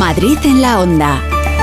Madrid en la Onda.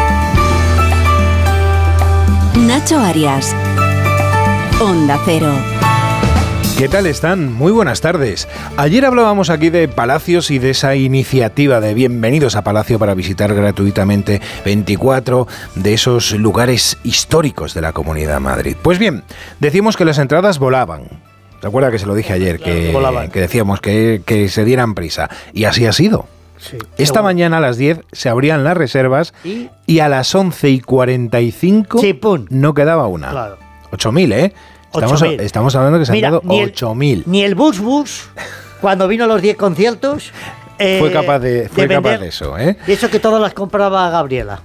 Nacho Arias. Onda Cero. ¿Qué tal están? Muy buenas tardes. Ayer hablábamos aquí de Palacios y de esa iniciativa de Bienvenidos a Palacio para visitar gratuitamente 24 de esos lugares históricos de la Comunidad de Madrid. Pues bien, decíamos que las entradas volaban. ¿Recuerda que se lo dije ayer? Que decíamos que se dieran prisa. Y así ha sido. Sí, esta mañana a las 10 se abrían las reservas y a las 11:45 no quedaba una. Claro. 8.000, ¿eh? Estamos hablando que se han dado 8.000. Ni el Bus, cuando vino los 10 conciertos, fue capaz de eso, ¿eh? De eso que todas las compraba Gabriela.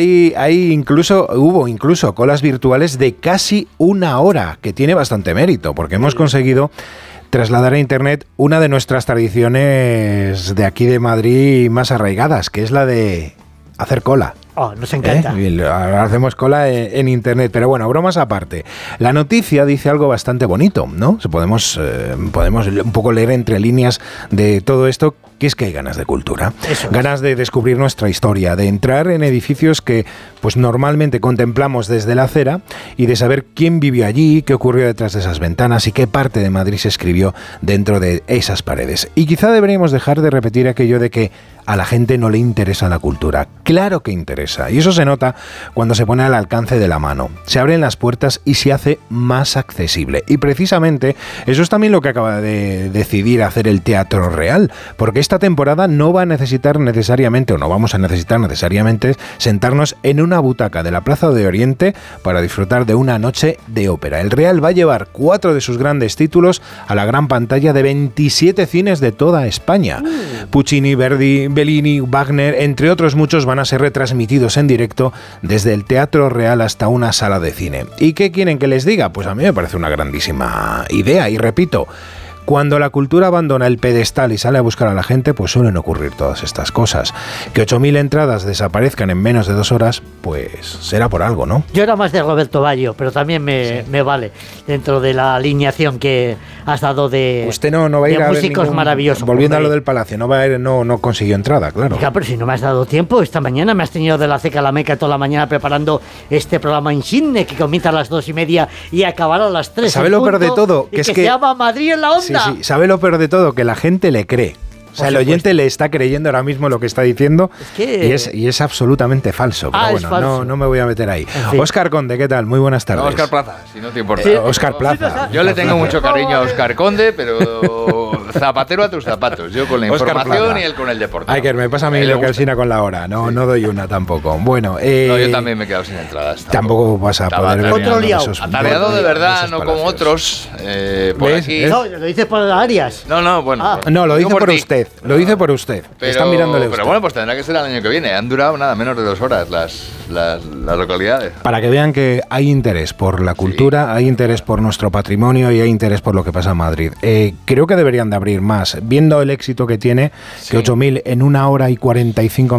Hubo incluso colas virtuales de casi una hora, que tiene bastante mérito, porque hemos conseguido trasladar a Internet una de nuestras tradiciones de aquí de Madrid más arraigadas, que es la de hacer cola. Oh, nos encanta. Ahora hacemos cola en Internet, pero bueno, bromas aparte. La noticia dice algo bastante bonito, ¿no? Podemos un poco leer entre líneas de todo esto, que es que hay ganas de cultura, ganas de descubrir nuestra historia, de entrar en edificios que pues normalmente contemplamos desde la acera y de saber quién vivió allí, qué ocurrió detrás de esas ventanas y qué parte de Madrid se escribió dentro de esas paredes. Y quizá deberíamos dejar de repetir aquello de que a la gente no le interesa la cultura. Claro que interesa, y eso se nota cuando se pone al alcance de la mano. Se abren las puertas y se hace más accesible. Y precisamente eso es también lo que acaba de decidir hacer el Teatro Real, porque esta temporada no va a necesitar necesariamente, o no vamos a necesitar necesariamente, sentarnos en una butaca de la Plaza de Oriente para disfrutar de una noche de ópera. El Real va a llevar 4 de sus grandes títulos a la gran pantalla de 27 cines de toda España. Puccini, Verdi, Bellini, Wagner, entre otros muchos, van a ser retransmitidos en directo desde el Teatro Real hasta una sala de cine. ¿Y qué quieren que les diga? Pues a mí me parece una grandísima idea, y repito, cuando la cultura abandona el pedestal y sale a buscar a la gente, pues suelen ocurrir todas estas cosas. Que 8.000 entradas desaparezcan en menos de 2 horas, pues será por algo, ¿no? Yo era más de Roberto Baggio, pero también me vale, dentro de la alineación que has dado de usted no va a ir a ver músicos maravillosos. Volviendo a lo del Palacio, no va a ir, no consiguió entrada, claro. Claro, pero si no me has dado tiempo, esta mañana me has tenido de la ceca a la meca toda la mañana preparando este programa insigne que comienza a las 2:30 y acabará a las 3. ¿Sabe lo peor de todo? Que se llama Madrid en la Onda. Sí, ¿sabe lo peor de todo? Que la gente le cree. O sea, el oyente le está creyendo ahora mismo lo que está diciendo, y es absolutamente falso. Pero bueno, falso. No me voy a meter ahí. En fin. Óscar Conde, ¿qué tal? Muy buenas tardes. Óscar Plaza, si no te importa. Sí. Óscar Plaza. Yo le tengo mucho cariño a Óscar Conde, pero zapatero a tus zapatos. Yo con la información y él con el deporte. Ay, que me pasa a mí lo que Alsina con la hora. No doy una tampoco. Bueno, no, yo también me he quedado sin entradas. Tampoco vas a poder ver esos atareado de verdad, no como otros. Por aquí. No, lo dices por Arias. No, bueno. No, lo dice por usted. Lo dice por usted. Está mirándole usted. Pero bueno, pues tendrá que ser el año que viene. Han durado nada menos de 2 horas las localidades. Para que vean que hay interés por la cultura, hay interés por nuestro patrimonio y hay interés por lo que pasa en Madrid. Creo que deberían de abrir más. Viendo el éxito que tiene, que 8.000 en 1 hora y 45